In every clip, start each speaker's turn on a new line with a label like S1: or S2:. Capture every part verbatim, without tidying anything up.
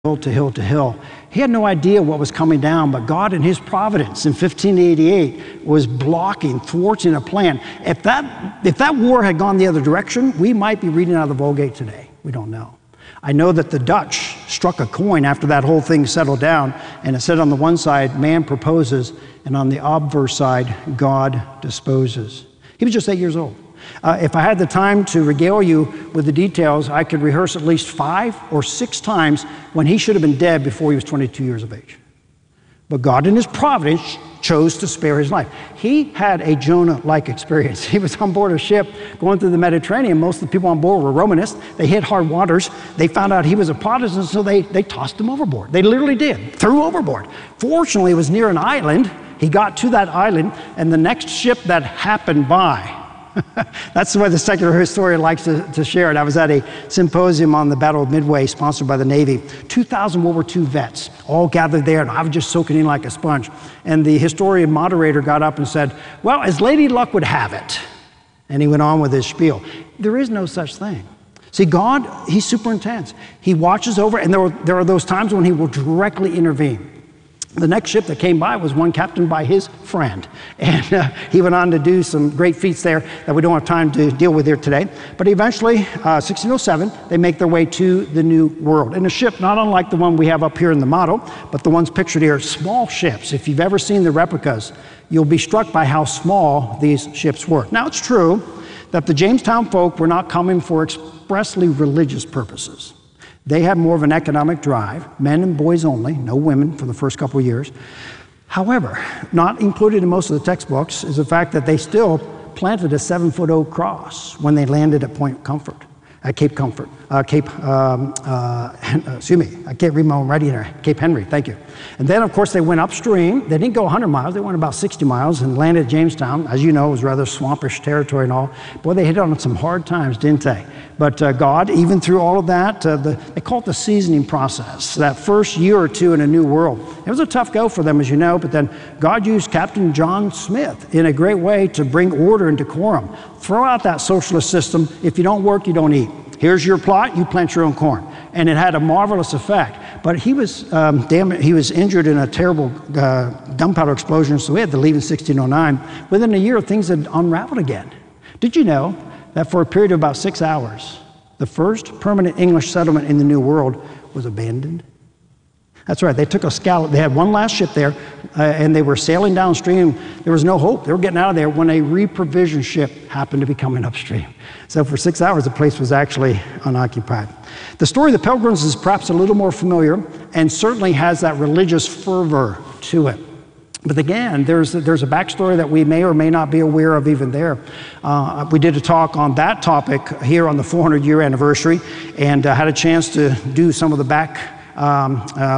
S1: hill to hill to hill. He had no idea what was coming down, but God in his providence in fifteen eighty-eight was blocking, thwarting a plan. If that, if that war had gone the other direction, we might be reading out of the Vulgate today. We don't know. I know that the Dutch struck a coin after that whole thing settled down, and it said on the one side, man proposes, and on the obverse side, God disposes. He was just eight years old. Uh, if I had the time to regale you with the details, I could rehearse at least five or six times when he should have been dead before he was twenty-two years of age. But God in his providence chose to spare his life. He had a Jonah-like experience. He was on board a ship going through the Mediterranean. Most of the people on board were Romanists. They hit hard waters. They found out he was a Protestant, so they, they tossed him overboard. They literally did, threw overboard. Fortunately, it was near an island. He got to that island, and the next ship that happened by, that's the way the secular historian likes to, to share it. I was at a symposium on the Battle of Midway, sponsored by the Navy. two thousand World War Two vets all gathered there, and I was just soaking in like a sponge. And the historian moderator got up and said, well, as Lady Luck would have it. And he went on with his spiel. There is no such thing. See, God, he's super intense. He watches over, and there, were, there are those times when he will directly intervene. The next ship that came by was one captained by his friend. And uh, he went on to do some great feats there that we don't have time to deal with here today. But eventually, uh, sixteen oh seven, they make their way to the New World. In a ship not unlike the one we have up here in the model, but the ones pictured here, small ships. If you've ever seen the replicas, you'll be struck by how small these ships were. Now, it's true that the Jamestown folk were not coming for expressly religious purposes. They had more of an economic drive, men and boys only, no women for the first couple of years. However, not included in most of the textbooks is the fact that they still planted a seven-foot oak cross when they landed at Point Comfort, at Cape Comfort, uh, Cape, um, uh, excuse me, I can't read my own writing here, Cape Henry, thank you. And then, of course, they went upstream. They didn't go one hundred miles, they went about sixty miles and landed at Jamestown. As you know, it was rather swampish territory and all. Boy, they hit on some hard times, didn't they? But uh, God, even through all of that, uh, the, they call it the seasoning process, that first year or two in a new world. It was a tough go for them, as you know, but then God used Captain John Smith in a great way to bring order and decorum. Throw out that socialist system. If you don't work, you don't eat. Here's your plot, you plant your own corn. And it had a marvelous effect. But he was, um, damn it, he was injured in a terrible uh, gunpowder explosion, so he had to leave in sixteen oh nine. Within a year, things had unraveled again. Did you know that for a period of about six hours, the first permanent English settlement in the New World was abandoned? That's right, they took a scout, they had one last ship there, uh, and they were sailing downstream. There was no hope, they were getting out of there when a reprovision ship happened to be coming upstream. So for six hours, the place was actually unoccupied. The story of the Pilgrims is perhaps a little more familiar, and certainly has that religious fervor to it. But again, there's, there's a backstory that we may or may not be aware of even there. Uh, we did a talk on that topic here on the four hundred year anniversary, and uh, had a chance to do some of the back, um, uh,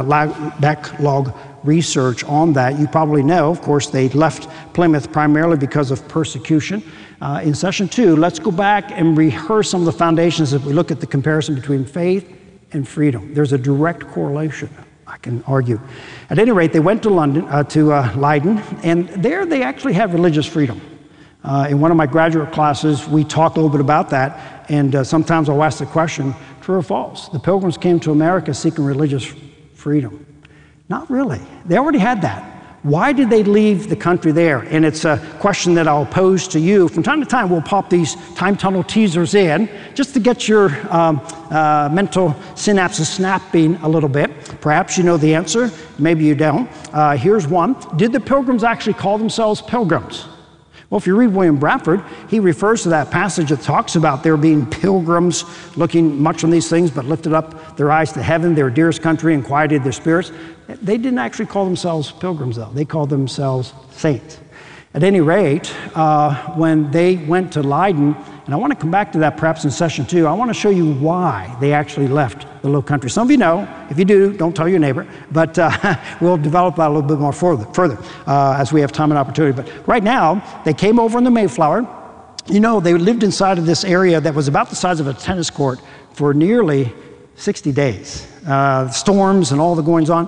S1: backlog research on that. You probably know, of course, they left Plymouth primarily because of persecution. Uh, in session two, let's go back and rehearse some of the foundations as we look at the comparison between faith and freedom. There's a direct correlation, I can argue. At any rate, they went to London, uh, to uh, Leiden, and there they actually had religious freedom. Uh, in one of my graduate classes, we talked a little bit about that, and uh, sometimes I'll ask the question, true or false? The Pilgrims came to America seeking religious freedom. Not really. They already had that. Why did they leave the country there? And it's a question that I'll pose to you. From time to time, we'll pop these time tunnel teasers in just to get your um, uh, mental synapses snapping a little bit. Perhaps you know the answer, maybe you don't. Uh, here's one. Did the Pilgrims actually call themselves pilgrims? Well, if you read William Bradford, he refers to that passage that talks about there being pilgrims looking much on these things, but lifted up their eyes to heaven, their dearest country, and quieted their spirits. They didn't actually call themselves pilgrims, though. They called themselves saints. At any rate, uh, when they went to Leiden, and I want to come back to that perhaps in session two, I want to show you why they actually left the Low Country. Some of you know. If you do, don't tell your neighbor. But uh, we'll develop that a little bit more further, further uh, as we have time and opportunity. But right now, they came over in the Mayflower. You know, they lived inside of this area that was about the size of a tennis court for nearly sixty days. Uh, storms and all the goings-on.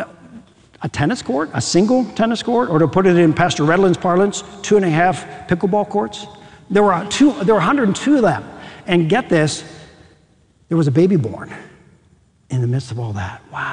S1: A tennis court, a single tennis court, or to put it in Pastor Redland's parlance, two and a half pickleball courts. There were two, there were one hundred two of them. And get this, there was a baby born in the midst of all that. Wow.